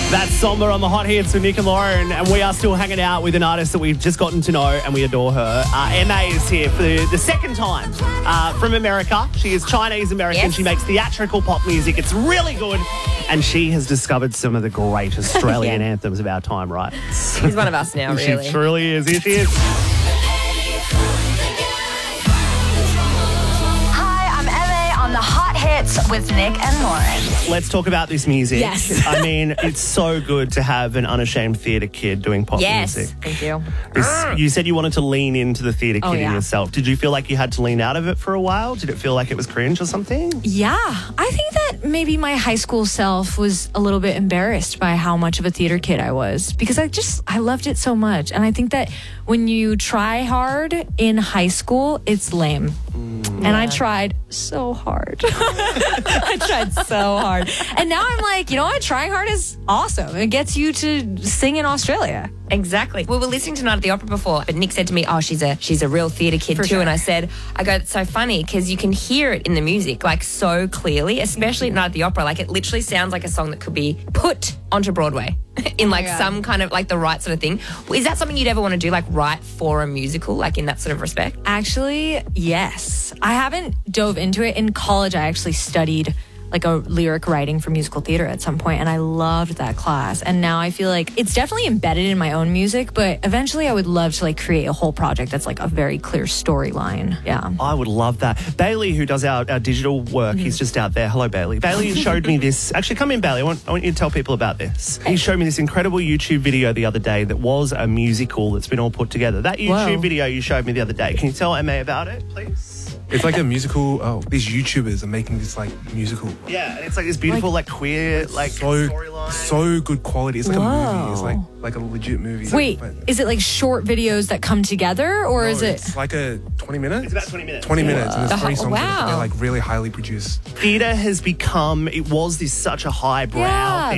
That's Somber on the Hot Hits with Nick and Lauren, and we are still hanging out with an artist that we've just gotten to know and we adore her. Emma is here for the second time from America. She is Chinese-American. Yes. She makes theatrical pop music. It's really good. And she has discovered some of the great Australian anthems of our time, right? She's one of us now, really. She truly is. Here she is. Hi, I'm Emma on the Hot Hits with Nick and Lauren. Let's talk about this music. Yes. I mean, it's so good to have an unashamed theatre kid doing pop Yes, music. thank you. You said you wanted to lean into the theatre kid in yeah. yourself. Did you feel like you had to lean out of it for a while? Did it feel like it was cringe or something? Yeah, I think that maybe my high school self was a little bit embarrassed by how much of a theater kid I was because I loved it so much. And I think that when you try hard in high school, it's lame. And I tried so hard. I tried so hard. And now I'm like, you know what? Trying hard is awesome. It gets you to sing in Australia. Exactly. We were listening to Night at the Opera before, but Nick said to me, oh, she's a real theatre kid too. sure. And I go, it's so funny because you can hear it in the music like so clearly, especially at Night at the Opera. Like it literally sounds like a song that could be put onto Broadway in like some kind of like the right sort of thing. Is that something you'd ever want to do, like write for a musical, like in that sort of respect? Actually, yes. I haven't dove into it. In college, I actually studied like a lyric writing for musical theater at some point, and I loved that class. And now I feel like it's definitely embedded in my own music, but eventually I would love to like create a whole project that's like a very clear storyline. Yeah. I would love that. Bailey, who does our digital work, he's just out there. Hello, Bailey. Bailey showed me this. Actually, come in, Bailey. I want you to tell people about this. He showed me this incredible YouTube video the other day that was a musical that's been all put together. That YouTube video you showed me the other day. Can you tell Emma about it, please? It's like a musical. Oh, these YouTubers are making this like musical. Yeah, and it's like this beautiful, like queer, like storyline. So good quality. It's like a movie. It's like a legit movie. Wait, But is it like short videos that come together, or is it? It's like a 20 minutes. It's about 20 minutes. 20 minutes, and there's 3 songs. Wow. In it. They're like really highly produced. Theatre has become, it was this such a highbrow Yeah. thing.